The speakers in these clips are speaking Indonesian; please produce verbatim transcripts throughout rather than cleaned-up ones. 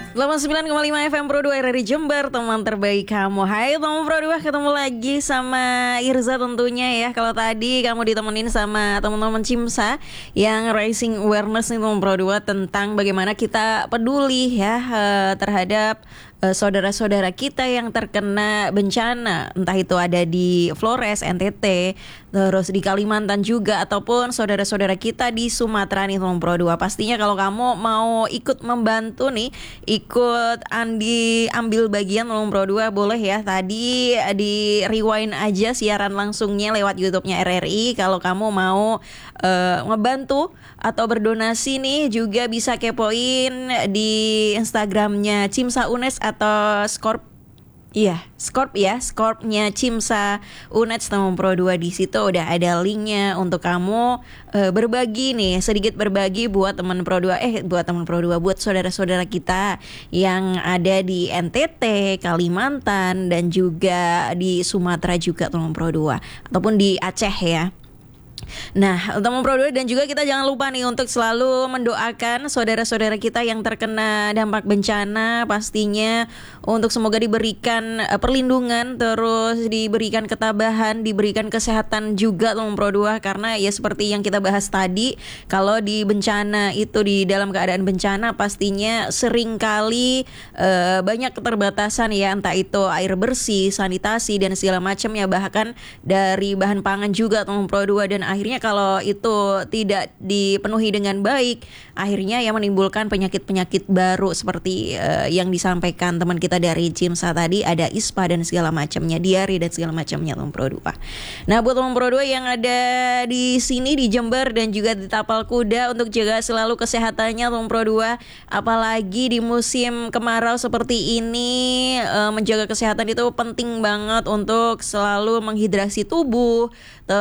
delapan puluh sembilan koma lima F M Pro dua R R I Jember, teman terbaik kamu. Hai teman Pro dua, ketemu lagi sama Irza tentunya ya. Kalau tadi kamu ditemenin sama teman-teman Cimsa yang raising awareness nih teman Pro dua tentang bagaimana kita peduli ya uh, terhadap uh, saudara-saudara kita yang terkena bencana, entah itu ada di Flores, N T T, terus di Kalimantan juga, ataupun saudara-saudara kita di Sumatera nih teman Pro dua. Pastinya kalau kamu mau ikut membantu nih, ikut Andi ambil bagian tolong Pro dua boleh ya. Tadi di rewind aja siaran langsungnya lewat YouTube-nya R R I. Kalau kamu mau uh, ngebantu atau berdonasi nih, juga bisa kepoin di Instagramnya Cimsa Unes atau Scorp. Iya, Scorp ya, Scorpnya Cimsa Unets teman Pro dua. Di situ udah ada linknya untuk kamu uh, berbagi nih, sedikit berbagi buat teman Pro dua, eh buat teman Pro dua, buat saudara-saudara kita yang ada di N T T, Kalimantan, dan juga di Sumatera juga teman Pro dua, ataupun di Aceh ya. Nah, teman Pro dua, dan juga kita jangan lupa nih untuk selalu mendoakan saudara-saudara kita yang terkena dampak bencana, pastinya untuk semoga diberikan uh, perlindungan, terus diberikan ketabahan, diberikan kesehatan juga teman Pro dua. Karena ya seperti yang kita bahas tadi, kalau di bencana itu, di dalam keadaan bencana pastinya seringkali uh, banyak keterbatasan ya, entah itu air bersih, sanitasi, dan segala macam ya, bahkan dari bahan pangan juga teman Pro dua. Dan akhirnya kalau itu tidak dipenuhi dengan baik, akhirnya yang menimbulkan penyakit-penyakit baru seperti uh, yang disampaikan teman kita dari Cimsa tadi, ada ispa dan segala macamnya, diare dan segala macamnya teman Pro dua. Nah, buat teman Pro dua yang ada di sini di Jember dan juga di Tapal Kuda, untuk jaga selalu kesehatannya teman Pro dua, apalagi di musim kemarau seperti ini, uh, menjaga kesehatan itu penting banget untuk selalu menghidrasi tubuh,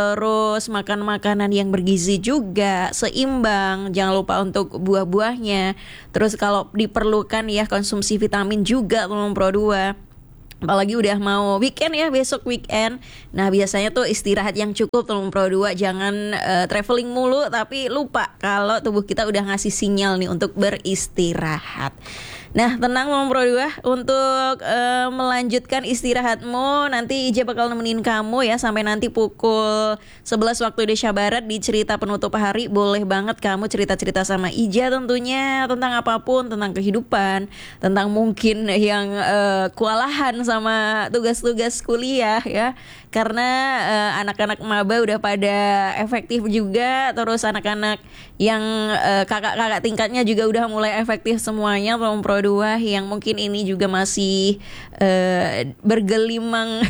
terus makan makanan yang bergizi juga, seimbang, jangan lupa untuk buah-buahnya. Terus kalau diperlukan ya konsumsi vitamin juga teman Pro dua. Apalagi udah mau weekend ya, besok weekend. Nah, biasanya tuh istirahat yang cukup teman Pro dua. Jangan uh, traveling mulu tapi lupa kalau tubuh kita udah ngasih sinyal nih untuk beristirahat. Nah, tenang teman Pro dua, untuk uh, melanjutkan istirahatmu, nanti Ija bakal nemenin kamu ya sampai nanti pukul sebelas waktu Indonesia Barat di cerita penutup hari. Boleh banget kamu cerita-cerita sama Ija tentunya tentang apapun, tentang kehidupan, tentang mungkin yang uh, kewalahan sama tugas-tugas kuliah ya. Karena uh, anak-anak maba udah pada efektif juga, terus anak-anak yang uh, kakak-kakak tingkatnya juga udah mulai efektif semuanya teman Pro dua, yang mungkin ini juga masih uh, bergelimang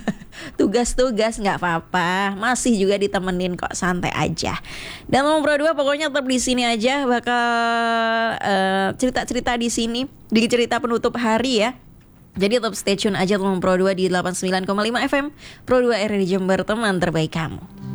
tugas-tugas, nggak apa-apa, masih juga ditemenin kok, santai aja. Dan teman Pro dua pokoknya tetap di sini aja, bakal uh, cerita-cerita di sini di cerita penutup hari ya. Jadi tetap stay tune aja teman Pro dua di delapan puluh sembilan koma lima F M Pro dua R R I Jember, teman terbaik kamu.